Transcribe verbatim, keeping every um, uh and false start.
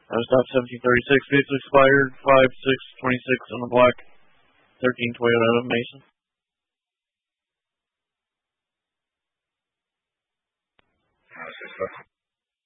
Uh, stop seventeen thirty-six. Vehicle expired five six twenty-six on the black thirteen Toyota Mason. Uh,